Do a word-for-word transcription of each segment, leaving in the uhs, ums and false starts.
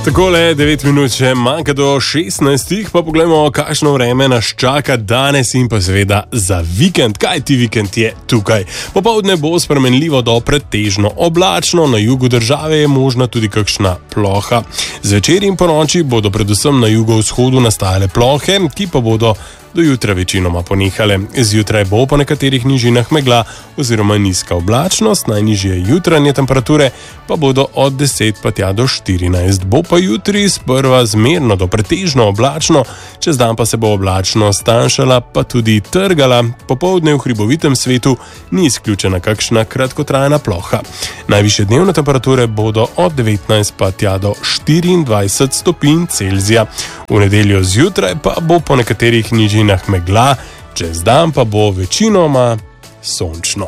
Takole, devet minut še manjka do šestnajstih, pa pogledamo, kakšno vreme nas čaka danes in pa seveda za vikend. Kaj ti vikend je tukaj? Popoldne bo spremenljivo do pretežno oblačno, na jugu države je možna tudi kakšna ploha. Zvečer in po noči bodo predvsem na jugovzhodu nastajale plohe, ki pa bodo do jutra večinoma ponehale. Zjutraj bo po nekaterih nižinah megla oziroma nizka oblačnost, najnižje jutranje temperature pa bodo od deset pa tja do štirinajst. Bo pa jutri sprva zmerno do pretežno oblačno, čez dan pa se bo oblačnost tanjšala pa tudi trgala. Popoldne v hribovitem svetu ni izključena kakšna kratkotrajna ploha. Najvišje dnevne temperature bodo od devetnajst pa tja do štiriindvajset stopinj Celzija. V nedeljo zjutraj pa bo po nekaterih nižinah megla, čez dan pa bo večinoma sončno.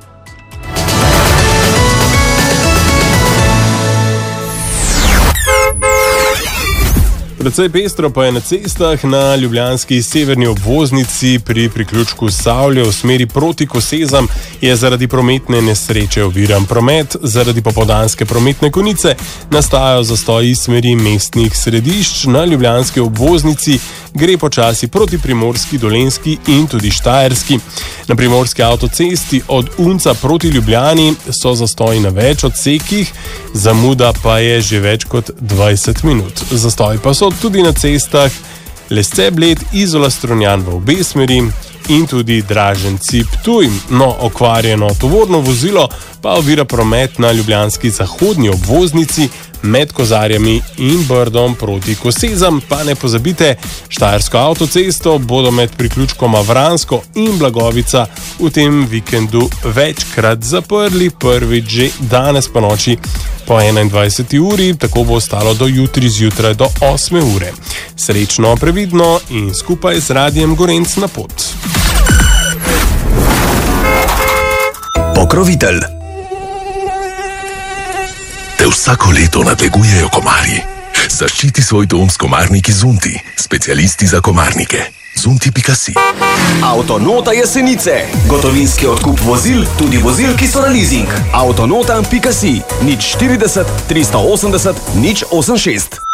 Precej pestro pa je na cestah. Na ljubljanski severni obvoznici pri priključku Savlje v smeri proti Kosezam je zaradi prometne nesreče oviran promet. Zaradi popoldanske prometne konice nastajajo zastoji iz smeri mestnih središč. Na ljubljanski obvoznici gre počasi proti Primorski, Dolenjski in tudi Štajerski. Na primorski avtocesti od Unca proti Ljubljani so zastoji na več odsekih, zamuda pa je že več kot dvajset minut. Zastoji pa so tudi na cestah Lesce-Bled, Izola-Strunjan v obe smeri in tudi Draženci-Ptuj. No, okvarjeno tovorno vozilo pa ovira promet na ljubljanski zahodni obvoznici med Kozarjami in Brdom proti Kosezam. Pa ne pozabite, Štajersko avtocesto bodo med priključkoma Vransko in Blagovica v tem vikendu večkrat zaprli, prvič že danes po noči po enaindvajseti uri, tako bo ostalo do jutri zjutraj do osme ure. Srečno, previdno in skupaj z Radiem Gorenc na pot. Pokrovitelj. Te vsako leto nategujejo komarji. Zaščiti svoj dom s komarniki Zunti, specialisti za komarnike. Zunti pika si. Avtonota Jesenice. Gotovinski odkup vozil, tudi vozil, ki so na leasing. Avtonota pika si. nič štirideset, tristo osemdeset, nič osemdeset šest.